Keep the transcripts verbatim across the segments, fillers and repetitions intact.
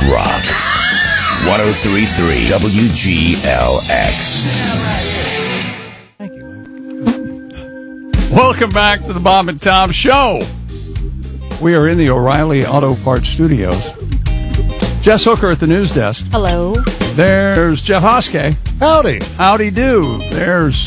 Rock. one oh three point three W G L X. Thank you. Welcome back to the Bob and Tom Show. We are in the O'Reilly Auto Parts Studios. Jess Hooker at the news desk. Hello. There's Jeff Hoske. Howdy. Howdy do. There's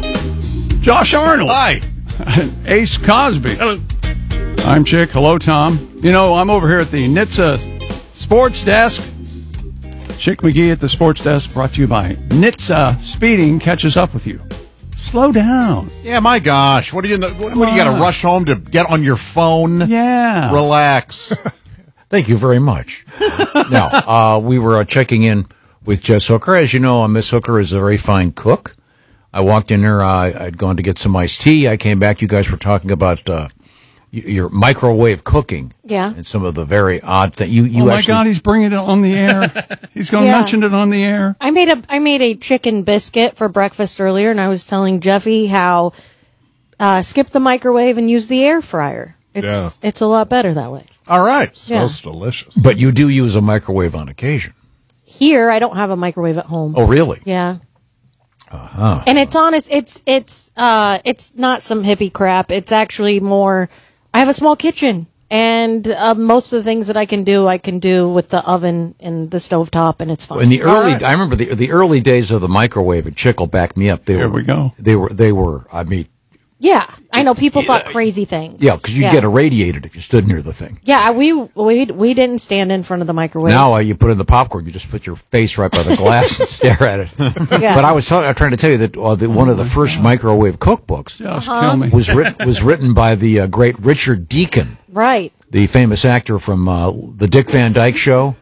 Josh Arnold. Hi. Ace Cosby. Hello. I'm Chick. Hello, Tom. You know, I'm over here at the N H T S A Sports Desk. Chick McGee at the Sports Desk, brought to you by N H T S A. Speeding catches up with you. Slow down. Yeah, my gosh. What do you what, what do you got to rush home to get on your phone? Yeah. Relax. Thank you very much. Now, uh, we were uh, checking in with Jess Hooker. As you know, uh, Miss Hooker is a very fine cook. I walked in there. Uh, I'd gone to get some iced tea. I came back. You guys were talking about uh, y- your microwave cooking. Yeah. And some of the very odd things. You, you oh, my actually, God, he's bringing it on the air. He's going to Yeah. mention it on the air. I made a I made a chicken biscuit for breakfast earlier, and I was telling Jeffy how uh, skip the microwave and use the air fryer. It's Yeah. it's a lot better that way. All right. Smells delicious. But you do use a microwave on occasion. Here, I don't have a microwave at home. Oh, really? Yeah. Uh-huh. And it's honest. It's it's uh it's not some hippie crap. It's actually more. I have a small kitchen, and uh, most of the things that I can do, I can do with the oven and the stovetop, and it's fine. In the early, right. I remember the the early days of the microwave, and Chick will back me up. They Here were, we go. They were, they were, I mean, Yeah, I know people thought crazy things. yeah, because you yeah. get irradiated if you stood near the thing. Yeah, we we we didn't stand in front of the microwave. Now uh, you put in the popcorn, you just put your face right by the glass and stare at it. Yeah. But I was tell- I'm trying to tell you that uh, the, one of the first microwave cookbooks Just Uh-huh. kill me. was written was written by the uh, great Richard Deacon, Right. the famous actor from uh, the Dick Van Dyke Show.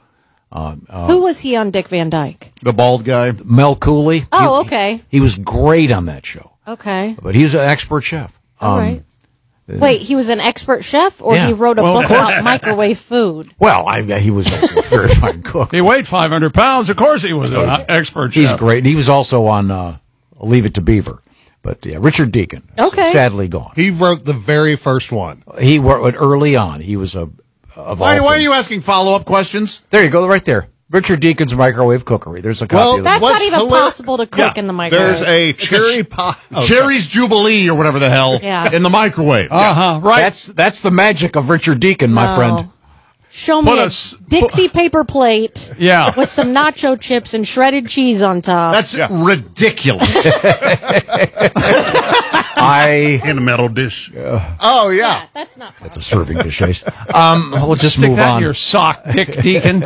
Who was he on Dick Van Dyke? The bald guy. Mel Cooley. Oh, He- okay. He, he was great on that show, Okay. but he's an expert chef. All Um, right. Wait, he was an expert chef, or Yeah. he wrote a Well, of book course. about microwave food? Well, I, he was also a very fine cook. He weighed five hundred pounds. Of course he was an expert He's chef. great. And he was also on uh, Leave It to Beaver. But yeah, Richard Deacon, Okay. sadly gone. He wrote the very first one. He worked early on. He was a of Why, all why are things- you asking follow-up questions? There you go, right there. Richard Deacon's microwave cookery. There's a copy Well, of That's that. not What's even hilar- possible to cook Yeah, in the microwave. There's a cherry pie. Oh, Cherry's Jubilee or whatever the hell Yeah. in the microwave. Uh huh. Right. That's that's the magic of Richard Deacon, my No. friend. Show me Put a us- Dixie paper plate Yeah. with some nacho chips and shredded cheese on top. That's ridiculous. I in a metal dish. oh yeah. yeah, that's not. that's a serving dish. Ace. Um, we'll just Stick move that on. in your sock, Dick Deacon.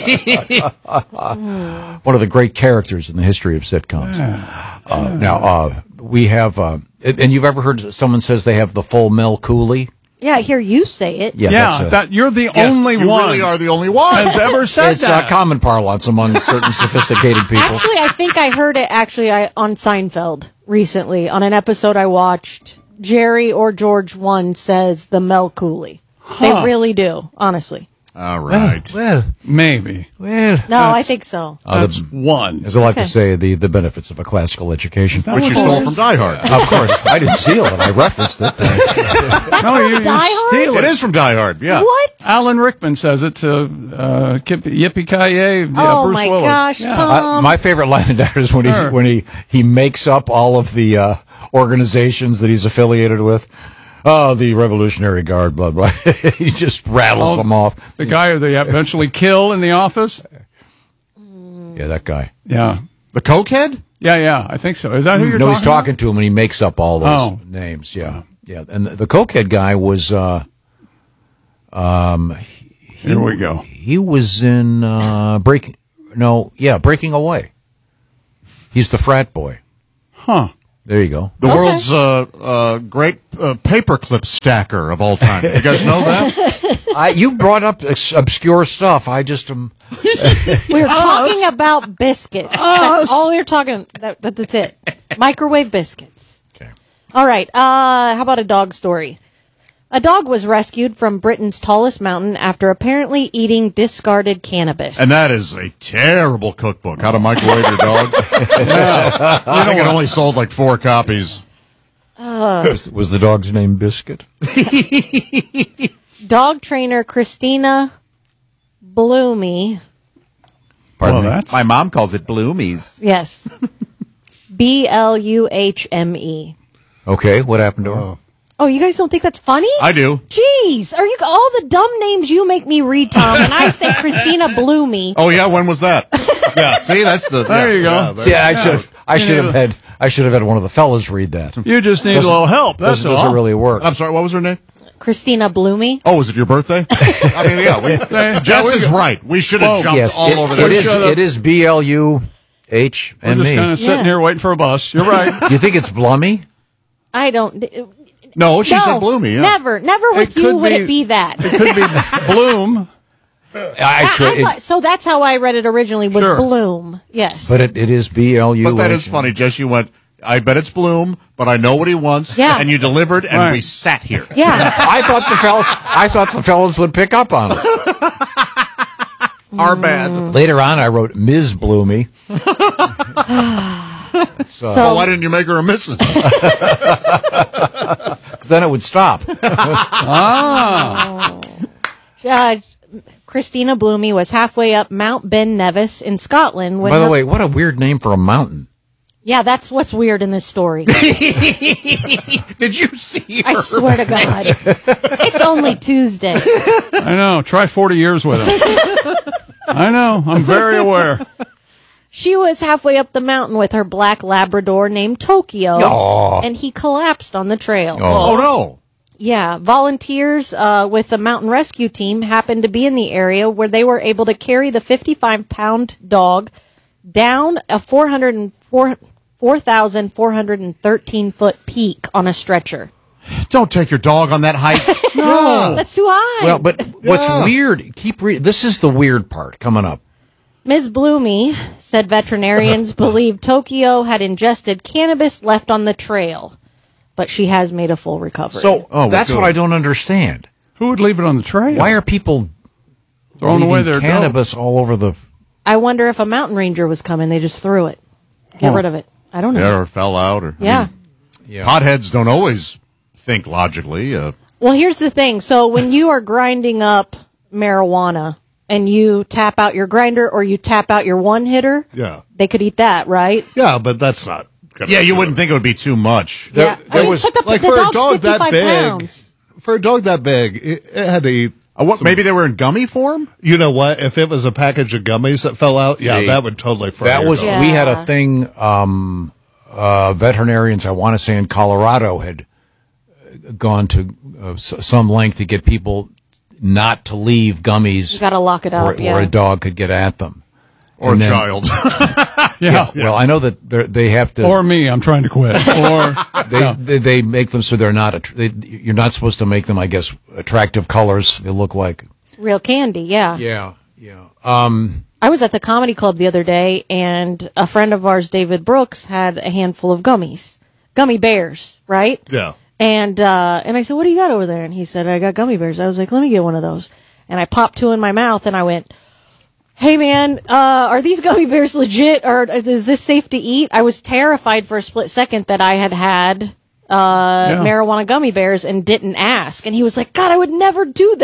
One of the great characters in the history of sitcoms. Uh, now uh, we have, uh, and you've ever heard someone says they have the full Mel Cooley? Yeah, I hear you say it. Yeah, yeah, that's a- that you're the Yes, only you one really are the only one. has ever said it's uh, that. common parlance among certain sophisticated people. Actually, I think I heard it actually I, on Seinfeld recently on an episode I watched. Jerry or George one says the Mel Cooley. They really do, honestly. All right. Well, Maybe. well. No, I think so. Uh, That's the, one. as I like to Okay. say, the, the benefits of a classical education. that Which what you it stole is? from Die Hard. Of course, I didn't steal it. I referenced it. No, you, you Die Hard? steal It it. is from Die Hard, yeah. What? Alan Rickman says it to uh, Kip- Yippee-Ki-Yay, yeah, Oh Bruce my Willis. gosh, Yeah. Tom. I, my favorite line in that is when Sure. he when he, he makes up all of the uh, organizations that he's affiliated with. Oh, the Revolutionary Guard, blah blah. He just rattles Oh, them off. The guy who they eventually kill in the office? Yeah, that guy. Yeah. The cokehead? Yeah, yeah, I think so. Is that who you're no, talking he's talking to him, and he makes up all those Oh. names. Yeah, yeah. And the, the cokehead guy was. Uh, um, he, Here we go. He was in uh, Breaking. No, yeah, Breaking Away. He's the frat boy. Huh. There you go. The Okay. world's uh, uh, great uh, paperclip stacker of all time. You guys know that? I, you brought up ex- obscure stuff. I just um, We were talking about biscuits. That's all we were talking. That, that, that's it. Microwave biscuits. Okay. All right. Uh, how about a dog story? A dog was rescued from Britain's tallest mountain after apparently eating discarded cannabis. And that is a terrible cookbook. How to microwave your dog. I think it only sold like four copies. was, was the dog's name Biscuit? Dog trainer Christina Bloomy Pardon Well, me? that's My mom calls it bloomies. Yes. B L U H M E. Okay, what happened to her? Oh, you guys don't think that's funny? I do. Jeez, are you all the dumb names you make me read, Tom? And I say Christina Bloomy. Oh yeah, when was that? yeah. See, that's the. There yeah, you go. yeah, there- See, I should have. I You should have know- had. I should have had one of the fellas read that. You just need a Doesn't- little help. That's Doesn't, all. doesn't really work. I'm sorry. What was her name? Christina Bloomy. Oh, was it your birthday? I mean, yeah. We, Yeah, Jess we is go. right. We should have Whoa. jumped Yes, all it, over it that. is. Shut up. It is B L U H We're M just kind E. of sitting Yeah. here waiting for a bus. You're right. You think it's Blummy? I don't. No, she no, said Bloomy. Yeah. Never, never with It you could would be- it be that. It could be Bloom. I I- could, I it- thought- so that's how I read it originally was Sure. Bloom. Yes. but it, it is B L U. But that is funny, Jess. You went. I bet it's Bloom, but I know what he wants. Yeah. And you delivered, and Right. we sat here. yeah. I thought the fellas. I thought the fellas would pick up on it. Our bad. Later on, I wrote Miz Bloomy. So Well, why didn't you make her a missus? Because then it would stop. uh, Christina Bloomy was halfway up Mount Ben Nevis in Scotland. When By the her- way, what a weird name for a mountain. yeah, that's what's weird in this story. Did you see her? I swear to God, it's only Tuesday. I know. Try forty years with him. I know. I'm very aware. She was halfway up the mountain with her black Labrador named Tokyo, Aw. and he collapsed on the trail. Oh, no. Yeah, volunteers uh, with the mountain rescue team happened to be in the area where they were able to carry the fifty-five pound dog down a four hundred four thousand four hundred thirteen foot peak on a stretcher. Don't take your dog on that hike. No, that's too high. Well, but what's Yeah. weird? Keep reading. This is the weird part coming up. Miz Bloomy said veterinarians believe Tokyo had ingested cannabis left on the trail, but she has made a full recovery. So Oh, well, that's good. what I don't understand. Who would leave it on the trail? Why are people throwing away leaving their cannabis all over the? I wonder if a mountain ranger was coming, they just threw it. Get Huh. rid of it. I don't know. Yeah, or fell out. Or I Yeah. mean, potheads don't always think logically. Uh, Well, here's the thing. So when you are grinding up marijuana and you tap out your grinder or you tap out your one hitter, Yeah. they could eat that, right? Yeah, but that's not. Gonna yeah, you do wouldn't it. think it would be too much. There- yeah. there I mean, was- but the, Like the for a dog's dog that fifty-five big, pounds. for a dog that big, it, it had to eat. Uh, what, maybe they were in gummy form? You know what? If it was a package of gummies that fell out, yeah, See, that would totally fry That your was dog. we had Yeah. a thing. Um, uh, veterinarians, I want to say in Colorado, had gone to uh, s- some length to get people not to leave gummies You got to lock it up. where, yeah. where a dog could get at them. Or And a then- child? Yeah. Well, I know that they're- they have to. Or me. I'm trying to quit. Or They, they they make them so they're not. Att- they, you're not supposed to make them, I guess, attractive colors. They look like. Real candy, yeah. Yeah, yeah. Um, I was at the comedy club the other day, and a friend of ours, David Brooks, had a handful of gummies, gummy bears, right? Yeah. And uh, and I said, "What do you got over there?" And he said, "I got gummy bears." I was like, "Let me get one of those." And I popped two in my mouth, and I went, "Hey, man, uh, are these gummy bears legit, or is this safe to eat?" I was terrified for a split second that I had had uh, Yeah. marijuana gummy bears and didn't ask. And he was like, "God, I would never do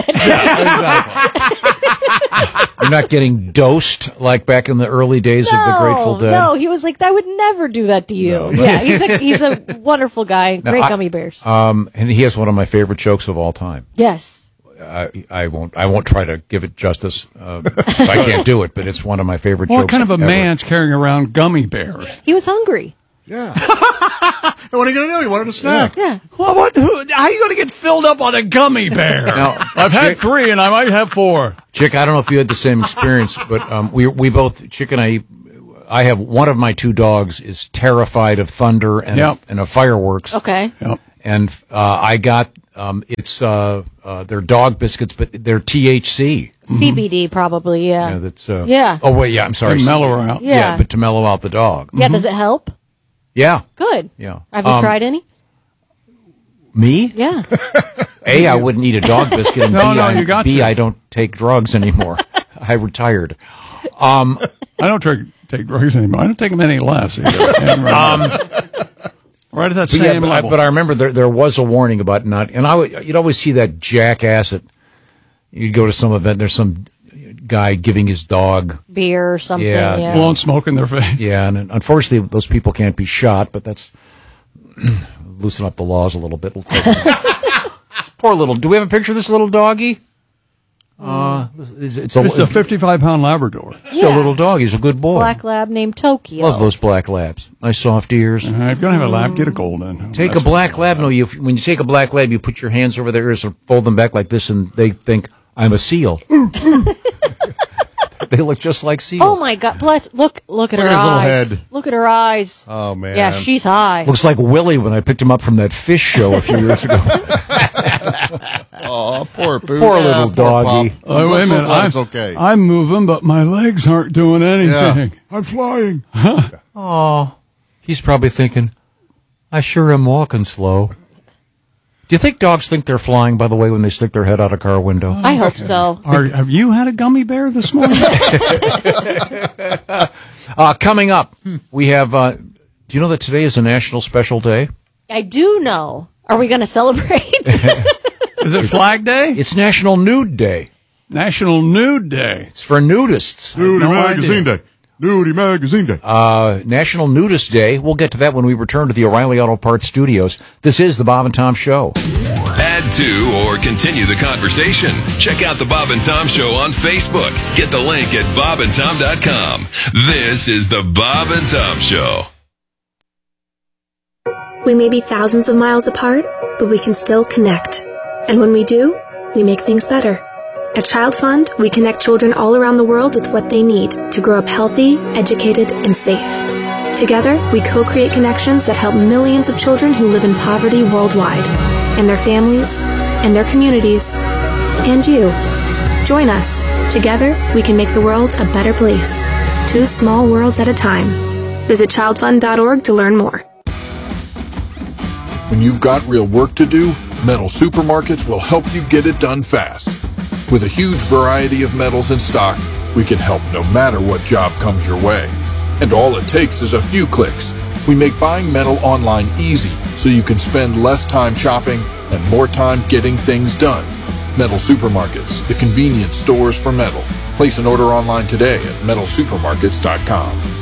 that." you're not getting dosed like back in the early days of the Grateful Dead. No, he was like, "I would never do that to you." Yeah, he's a he's a wonderful guy. Great I- gummy bears. Um, and he has one of my favorite jokes of all time. yes. I, I won't. I won't try to give it justice. Uh, 'cause I can't do it, but it's one of my favorite what jokes. kind of a ever. man's carrying around gummy bears? He was hungry. Yeah. What are you going to do? You wanted a snack. Yeah. Well, what? Who, how are you going to get filled up on a gummy bear? Now, I've had Chick- three, and I might have four. Chick, I don't know if you had the same experience, but um, we we both Chick and I. I have one of my two dogs is terrified of thunder and Yep. of, and of fireworks. Okay. Yep. And uh, I got um, it's uh, uh, they're dog biscuits, but they're T H C. C B D probably. Yeah. Yeah, that's uh, Yeah. Oh wait, yeah. I'm sorry. To mellow her out. Yeah. Yeah. but to mellow out the dog. Yeah. Does it help? Yeah. Good. Yeah. Have you Um, tried any? Me? Yeah. A, I wouldn't eat a dog biscuit, and No, B, no, I, you got B to. I don't take drugs anymore. I retired. Um, I don't take, take drugs anymore. I don't take them any less. Either. And right, right at that But, yeah, same but, I, level. but I remember there there was a warning about not, and I would, you'd always see that jackass at, you'd go to some event, there's some guy giving his dog. Beer or something. Yeah, Yeah. Blowing smoke in their face. Yeah, and unfortunately, those people can't be shot, but that's loosen up the laws a little bit. We'll take this poor little. Do we have a picture of this little doggy? Uh, it's, it's a, It's a fifty-five pound Labrador. it's a little dog. He's a good boy. Black lab named Tokyo. Love those black labs. Nice soft ears. Uh, if you're going to have a lab, get a golden. Take That's a black lab. No, you when you take a black lab, you put your hands over their ears and fold them back like this, and they think I'm a seal. They look just like seals. Oh my God! Bless. Look! Look at Look her at his little eyes. head. Look at her eyes. Oh, man. Yeah, she's high. Looks like Willie when I picked him up from that fish show a few years ago. Oh, poor Pooh. Poor Yeah, little poor doggy. pup. Oh, wait a I'm so minute. glad I'm, it's okay. I'm moving, but my legs aren't doing anything. I'm flying. Oh, he's probably thinking, I sure am walking slow. Do you think dogs think they're flying, by the way, when they stick their head out a car window? I hope so. Are, have you had a gummy bear this morning? Uh, coming up, we have, uh, do you know that today is a national special day? I do know. Are we going to celebrate? Is it Flag Day? It's National Nude Day. National Nude Day. It's for nudists. Nudie no Magazine idea. Day. Nudie Magazine Day. Uh, National Nudist Day. We'll get to that when we return to the O'Reilly Auto Parts studios. This is the Bob and Tom Show. Add to or continue the conversation. Check out the Bob and Tom Show on Facebook. Get the link at bob and tom dot com. This is the Bob and Tom Show. We may be thousands of miles apart, but we can still connect. And when we do, we make things better. At Child Fund, we connect children all around the world with what they need to grow up healthy, educated, and safe. Together, we co-create connections that help millions of children who live in poverty worldwide, and their families, and their communities, and you. Join us. Together, we can make the world a better place. Two small worlds at a time. Visit child fund dot org to learn more. When you've got real work to do, Metal Supermarkets will help you get it done fast. With a huge variety of metals in stock, we can help no matter what job comes your way. And all it takes is a few clicks. We make buying metal online easy, so you can spend less time shopping and more time getting things done. Metal Supermarkets, the convenience stores for metal. Place an order online today at metal supermarkets dot com.